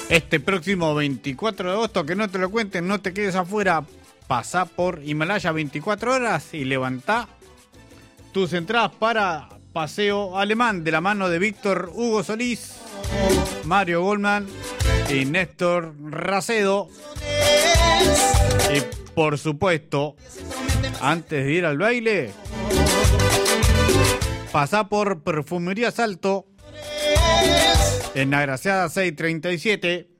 Este próximo 24 de agosto, que no te lo cuenten, no te quedes afuera. Pasá por Himalaya 24 horas y levantá tus entradas para Paseo Alemán de la mano de Víctor Hugo Solís, Mario Goldman y Néstor Racedo. Y por supuesto, antes de ir al baile, pasá por Perfumería Salto en Agraciada 637